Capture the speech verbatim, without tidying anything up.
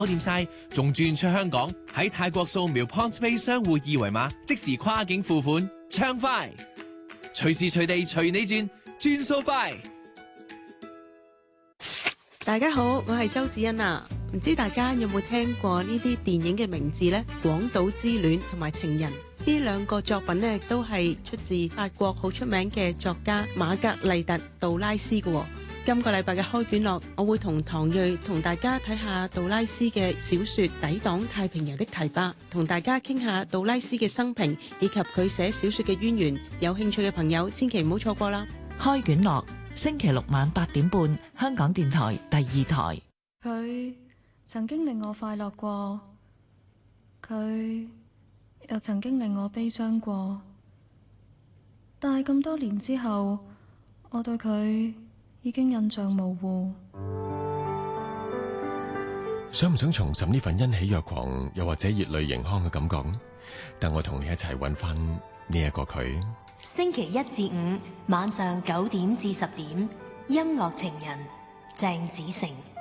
搞掂晒，仲轉出香港，喺泰國掃描 PointsPay 商戶二維碼，即時跨境付款，暢快，隨時隨地隨你轉，轉數快。 大家好，我係周子欣啊，唔知大家有冇聽過呢啲電影嘅名字呢？廣島之戀同埋情人呢兩個作品呢，都係出自法國好出名嘅作家瑪格麗特杜拉斯嘅。今個禮拜嘅開卷樂，我會同唐睿同大家睇下杜拉斯嘅小說《抵擋太平洋的堤壩》，同大家傾下杜拉斯嘅生平以及佢寫小說嘅淵源。有興趣嘅朋友千祈唔好錯過啦！ 開卷樂星期六晚八點半，香港電台第二台。 佢曾經令我快樂過，佢又曾經令我悲傷過，但係咁多年之後，我對佢已經印象模糊。 想唔想重拾呢份欣喜若狂，又或者熱淚盈眶嘅感覺？等我同你一齊揾翻呢一個佢。 星期一至五晚上九點至十點，音樂情人鄭子誠。